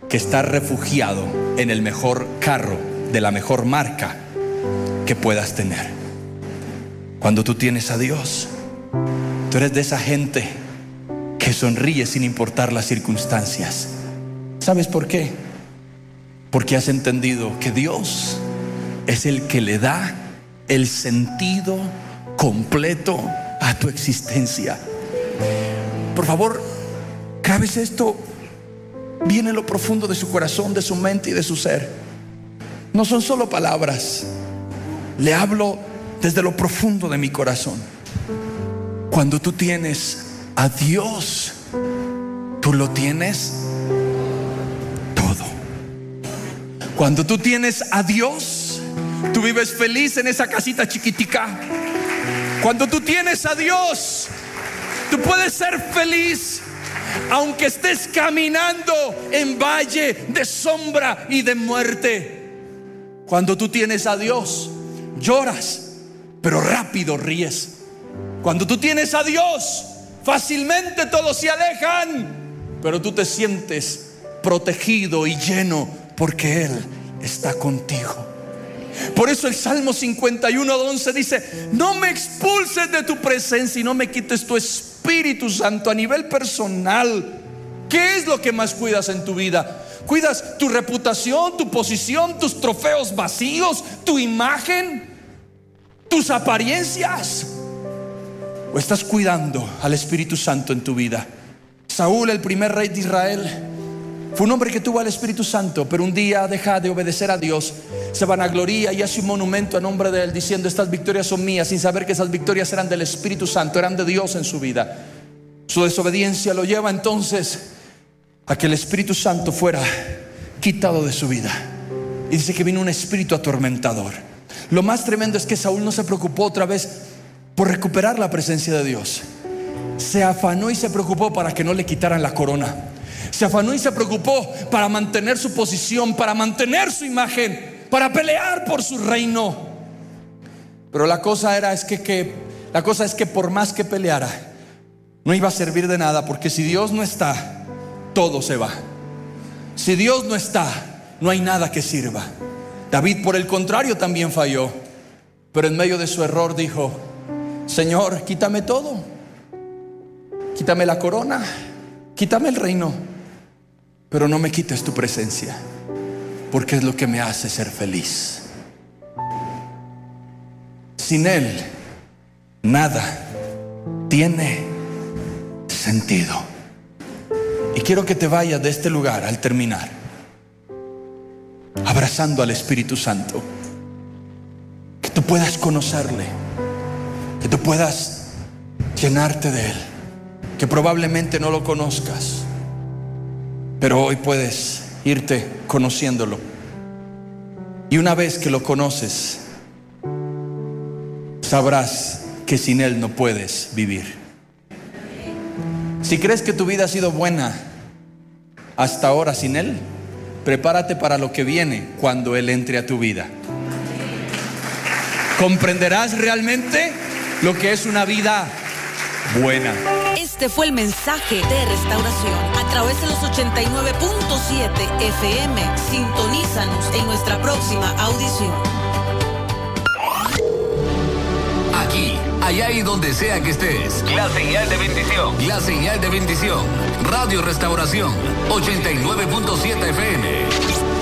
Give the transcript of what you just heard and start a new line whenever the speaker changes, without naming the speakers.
que estar refugiado en el mejor carro de la mejor marca que puedas tener. Cuando tú tienes a Dios, tú eres de esa gente que sonríe sin importar las circunstancias. ¿Sabes por qué? Porque has entendido que Dios es el que le da el sentido completo a tu existencia. Por favor, grabes esto bien en lo profundo de su corazón, de su mente y de su ser. No son solo palabras, le hablo desde lo profundo de mi corazón. Cuando tú tienes a Dios, tú lo tienes todo. Cuando tú tienes a Dios, tú vives feliz en esa casita chiquitica. Cuando tú tienes a Dios, tú puedes ser feliz aunque estés caminando en valle de sombra y de muerte. Cuando tú tienes a Dios, lloras, pero rápido ríes. Cuando tú tienes a Dios, fácilmente todos se alejan, pero tú te sientes protegido y lleno porque Él está contigo. Por eso el Salmo 51:11 dice: no me expulses de tu presencia y no me quites tu Espíritu Santo. A nivel personal, ¿qué es lo que más cuidas en tu vida? ¿Cuidas tu reputación, tu posición, tus trofeos vacíos, tu imagen, tus apariencias? ¿O estás cuidando al Espíritu Santo en tu vida? Saúl, el primer rey de Israel, fue un hombre que tuvo al Espíritu Santo, pero un día deja de obedecer a Dios, se vanagloria y hace un monumento a nombre de él, diciendo: estas victorias son mías, sin saber que esas victorias eran del Espíritu Santo, eran de Dios en su vida. Su desobediencia lo lleva entonces a que el Espíritu Santo fuera quitado de su vida. Y dice que vino un espíritu atormentador. Lo más tremendo es que Saúl no se preocupó otra vez por recuperar la presencia de Dios. Se afanó y se preocupó para que no le quitaran la corona. Se afanó y se preocupó para mantener su posición, para mantener su imagen, para pelear por su reino. Pero la cosa es que por más que peleara, no iba a servir de nada, porque si Dios no está, todo se va. Si Dios no está, no hay nada que sirva. David, por el contrario, también falló, pero en medio de su error dijo: Señor, quítame todo, quítame la corona, quítame el reino, pero no me quites tu presencia, porque es lo que me hace ser feliz. Sin Él, nada tiene sentido. Y quiero que te vayas de este lugar al terminar abrazando al Espíritu Santo, que tú puedas conocerle, que tú puedas llenarte de Él, que probablemente no lo conozcas, pero hoy puedes irte conociéndolo. Y una vez que lo conoces, sabrás que sin Él no puedes vivir. Si crees que tu vida ha sido buena hasta ahora sin Él, prepárate para lo que viene cuando Él entre a tu vida. Comprenderás realmente lo que es una vida buena.
Este fue el mensaje de restauración a través de los 89.7 FM. Sintonízanos en nuestra próxima audición.
Aquí, allá y donde sea que estés. La señal de bendición. La señal de bendición. Radio Restauración 89.7 FM.